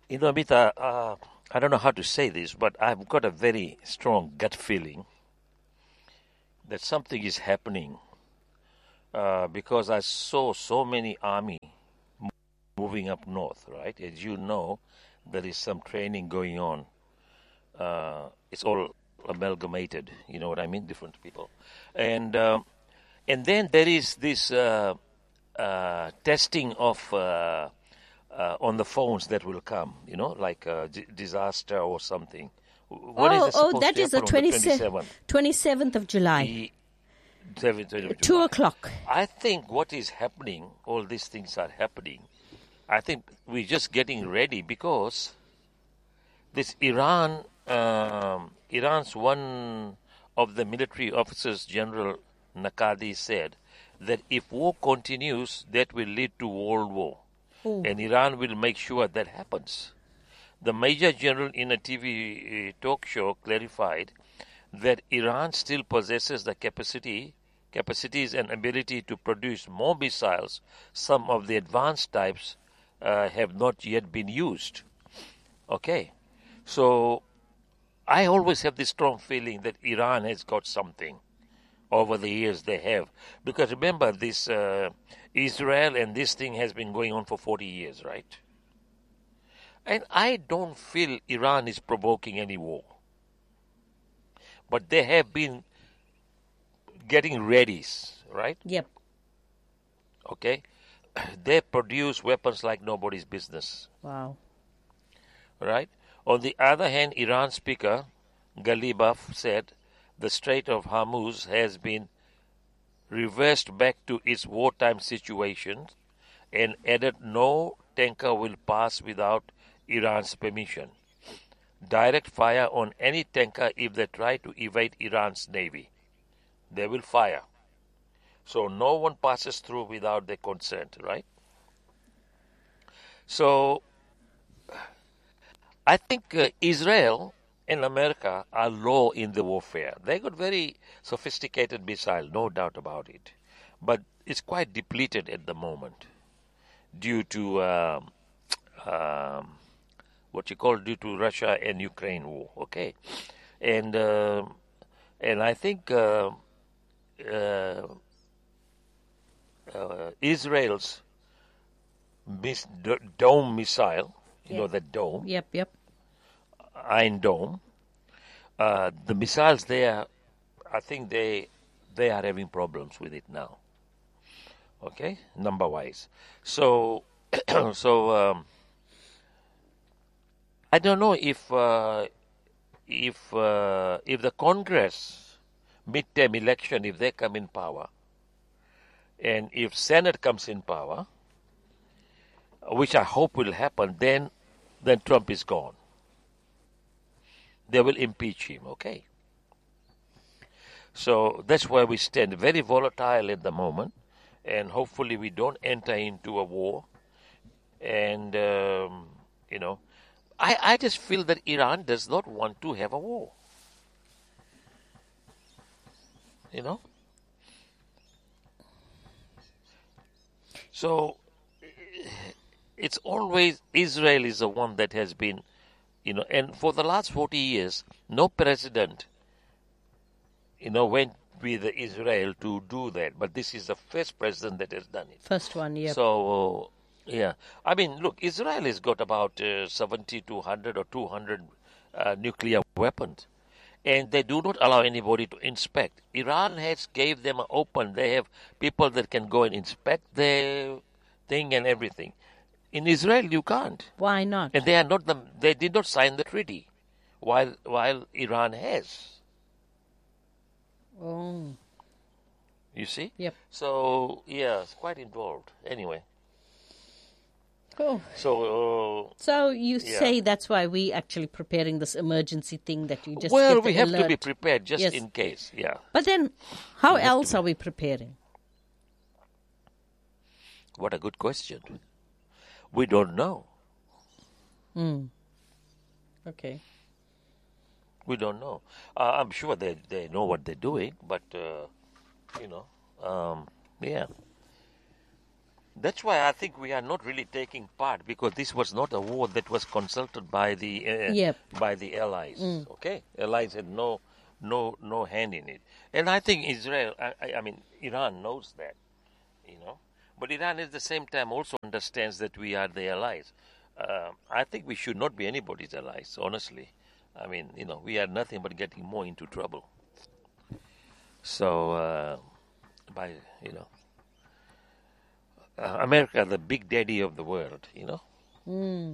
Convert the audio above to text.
Mita, I don't know how to say this, but I've got a very strong gut feeling that something is happening because I saw so many army moving up north, right? As you know, there is some training going on. It's all amalgamated, you know what I mean? Different people. And then there is this testing of on the phones that will come, like a disaster or something. When is it supposed that to is the happen on the 27th? 27th of July. The 7th of 2 July. o'clock. I think what is happening, all these things are happening. I think we're just getting ready because this Iran's one of the military officers, General Nakadi, said that if war continues, that will lead to world war. Ooh. And Iran will make sure that happens. The Major General in a TV talk show clarified that Iran still possesses the capacities and ability to produce more missiles. Some of the advanced types have not yet been used. Okay. So I always have this strong feeling that Iran has got something. Over the years they have. Because remember, this Israel and this thing has been going on for 40 years, right? And I don't feel Iran is provoking any war. But they have been getting ready, right? Yep. Okay? They produce weapons like nobody's business. Wow. Right? On the other hand, Iran speaker Ghalibaf said the Strait of Hormuz has been reversed back to its wartime situation and added no tanker will pass without Iran's permission. Direct fire on any tanker if they try to evade Iran's navy. They will fire. So no one passes through without their consent, right? So I think Israel and America are low in the warfare. They got very sophisticated missile, no doubt about it. But it's quite depleted at the moment due to due to Russia and Ukraine war. Okay, and I think Israel's dome missile, you know, the dome, Yep. Iron Dome. The missiles there, I think they are having problems with it now. Okay, number wise. So I don't know if the Congress midterm election, if they come in power, and if Senate comes in power, which I hope will happen, then Trump is gone. They will impeach him, okay? So that's where we stand. Very volatile at the moment, and hopefully we don't enter into a war. And, I just feel that Iran does not want to have a war. You know? So it's always Israel is the one that has been, and for the last 40 years, no president, went with Israel to do that. But this is the first president that has done it. First one, yeah. So, yeah. I mean, look, Israel has got about 70 to 100 or 200 nuclear weapons. And they do not allow anybody to inspect. Iran has gave them an open. They have people that can go and inspect their thing and everything. In Israel, you can't. Why not? And they did not sign the treaty, while Iran has. Oh. You see? Yep. So yeah, it's quite involved. Anyway. Cool. So you say that's why we actually preparing this emergency thing that you just well, get the we have alert. to be prepared just Yes. in case. Yeah. But then, how else are we preparing? What a good question. We don't know. Okay. We don't know. I'm sure they know what they're doing, but yeah. That's why I think we are not really taking part, because this was not a war that was consulted by the Yep. by the allies. Okay, allies had no hand in it, and I think Israel, I mean Iran knows that, you know, but Iran at the same time also understands that we are the allies. I think we should not be anybody's allies, honestly. I mean, you know, we are nothing but getting more into trouble. So, by you know. America, the big daddy of the world, you know.